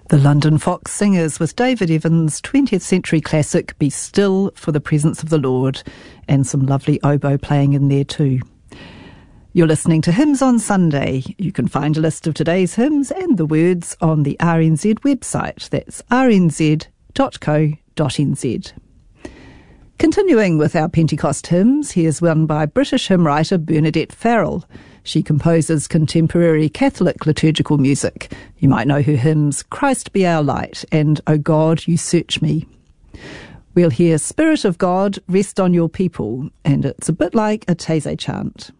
The London Fox Singers with David Evans' 20th century classic Be Still for the Presence of the Lord, and some lovely oboe playing in there too. You're listening to Hymns on Sunday. You can find a list of today's hymns and the words on the RNZ website. That's rnz.co.nz. Continuing with our Pentecost hymns, here's one by British hymn writer Bernadette Farrell. She composes contemporary Catholic liturgical music. You might know her hymns Christ Be Our Light and O God, You Search Me. We'll hear Spirit of God, Rest on Your People, and it's a bit like a Taizé chant.